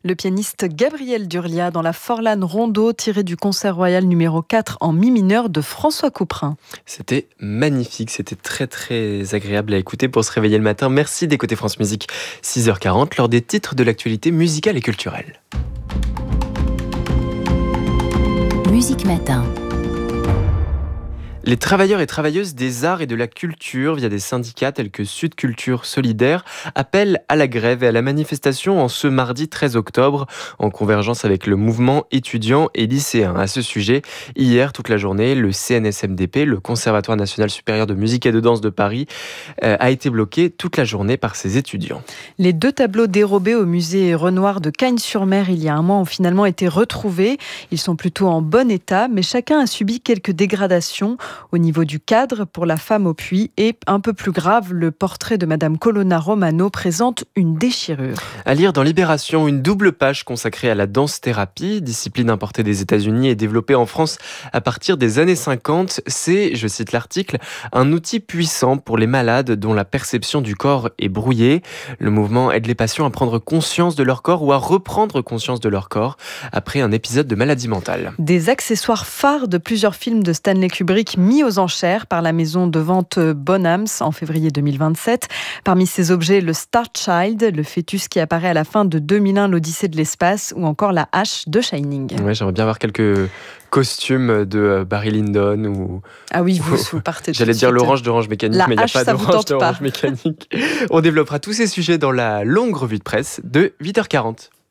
Le pianiste Gabriel Durlia dans la Forlane Rondo tirée du concert royal numéro 4 en mi mineur de François Couperin. C'était magnifique, c'était très très agréable à écouter pour se réveiller le matin. Merci d'écouter France Musique. 6h40, l'heure des titres de l'actualité musicale et culturelle. Musique Matin. Les travailleurs et travailleuses des arts et de la culture, via des syndicats tels que Sud Culture Solidaire, appellent à la grève et à la manifestation en ce mardi 13 octobre, en convergence avec le mouvement étudiant et lycéen. À ce sujet, hier, toute la journée, le CNSMDP, le Conservatoire national supérieur de musique et de danse de Paris, a été bloqué toute la journée par ses étudiants. Les 2 tableaux dérobés au musée Renoir de Cagnes-sur-Mer il y a un mois ont finalement été retrouvés. Ils sont plutôt en bon état, mais chacun a subi quelques dégradations. Au niveau du cadre, pour la femme au puits, et un peu plus grave, le portrait de Madame Colonna Romano présente une déchirure. À lire dans Libération, une double page consacrée à la danse-thérapie, discipline importée des États-Unis et développée en France à partir des années 50. C'est, je cite l'article, un outil puissant pour les malades dont la perception du corps est brouillée. Le mouvement aide les patients à prendre conscience de leur corps ou à reprendre conscience de leur corps après un épisode de maladie mentale. Des accessoires phares de plusieurs films de Stanley Kubrick mis aux enchères par la maison de vente Bonhams en février 2027. Parmi ces objets, le Star Child, le fœtus qui apparaît à la fin de 2001, l'Odyssée de l'espace, ou encore la hache de Shining. Ouais, j'aimerais bien voir quelques costumes de Barry Lyndon ou... Ah oui, vous partez tout J'allais de dire suite. l'orange d'Orange Mécanique, mais il n'y a pas d'orange pas. Mécanique. On développera tous ces sujets dans la longue revue de presse de 8h40.